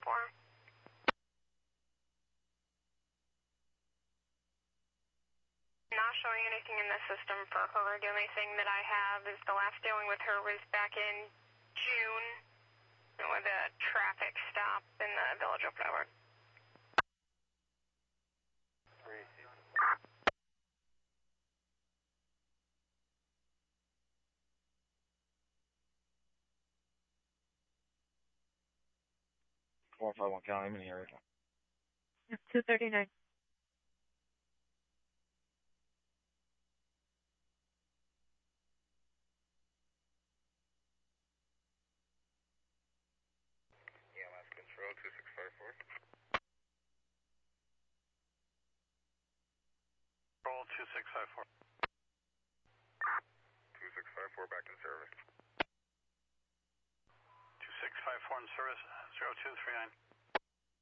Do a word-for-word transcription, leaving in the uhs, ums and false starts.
four. Not showing anything in the system for her. The only thing that I have is the last dealing with her was back in June with a traffic stop in the Village of Flower. four five one County, I'm in the area. two thirty-nine. E M S Control two six five four. Control two six five four. two six five four back in service. two six five four in service, zero two three nine.